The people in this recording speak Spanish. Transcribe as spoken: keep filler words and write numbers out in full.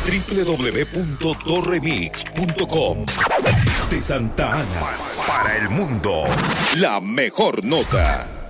doble u doble u doble u punto do remix punto com. De Santa Ana para el mundo, la mejor nota.